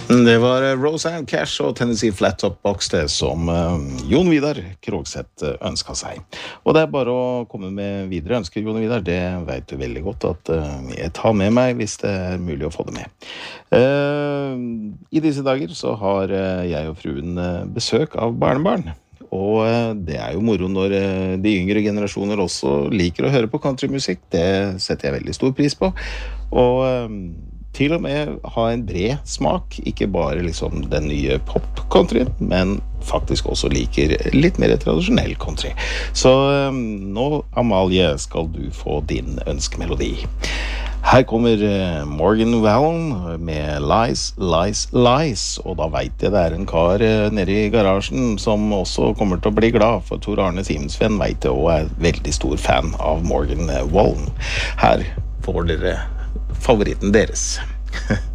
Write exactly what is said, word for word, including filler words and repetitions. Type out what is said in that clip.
Det var Roseanne Cash og Tennessee Flat Top Box det som uh, Jon Vidar Krogseth ønsket seg. Og det er bare å komme med videre ønsker, Jon Vidar. Det vet du veldig godt at uh, jeg tar med meg hvis det er mulig å få det med. Uh, I disse dager så har uh, jeg og fruen uh, besøk av barnebarn. Og uh, det er jo moro når uh, de yngre generasjoner også liker å høre på countrymusikk. Det setter jeg veldig stor pris på. Og uh, til og med ha en bred smak, ikke bare liksom den nye pop-country, men faktisk også liker litt mer tradisjonell country. Så um, nå, Amalie, skal du få din ønskemelodi. Her kommer uh, Morgan Wallen med Lies, Lies, Lies, og da vet jeg det er en kar uh, nede i garasjen som også kommer til å bli glad, for Tor Arne Simensvenn vet jeg og er veldig stor fan av Morgan Wallen. Her får dere favoritten deres.